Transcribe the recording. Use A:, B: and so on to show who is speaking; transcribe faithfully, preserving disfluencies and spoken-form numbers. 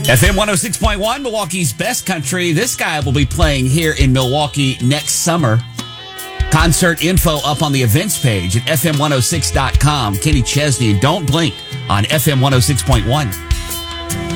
A: F M one oh six point one, Milwaukee's best country. This guy will be playing here in Milwaukee next summer. Concert info up on the events page at F M one oh six dot com. Kenny Chesney, Don't Blink on F M one oh six point one.